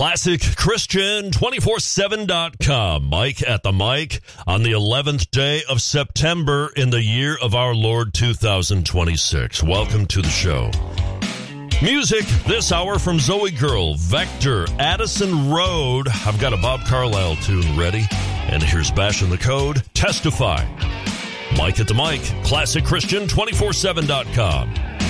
ClassicChristian247.com. Mike at the mic on the 11th day of September in the year of our Lord 2026. Welcome to the show. Music this hour from Zoe Girl, Vector, Addison Road. I've got a Bob Carlisle tune ready. And here's Bashing the Code, Testify. Mike at the mic, ClassicChristian247.com.